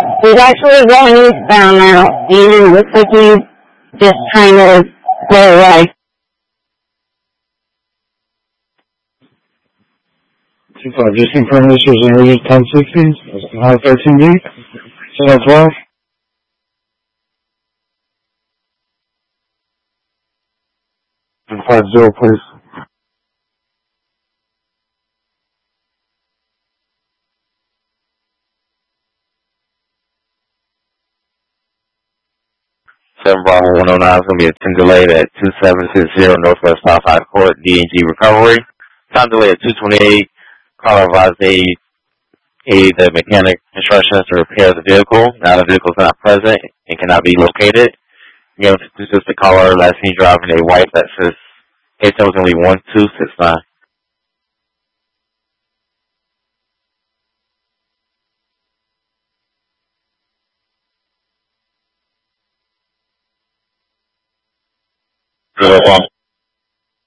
He's actually going eastbound now, and it looks like he's just trying to go away. 2-5, just confirm this was an early 1060, high 13B, channel 12. 250, please. Seven Bravo 109 is going to be a 10 delayed at 2760 Northwest South High Court, D&G Recovery. Time delay at 228. Caller advised aid the mechanic instructions to repair the vehicle. Now the vehicle is not present and cannot be located. Again, this is the caller last seen driving a white Lexus. Case number is going to be 1269. Good.